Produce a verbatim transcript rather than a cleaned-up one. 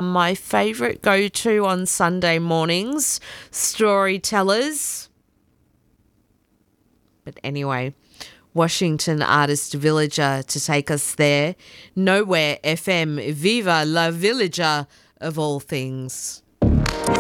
my favourite go-to on Sunday mornings, storytellers. But anyway, Washington Artist Villager to take us there. Nowhere F M, Viva la Villager of all things.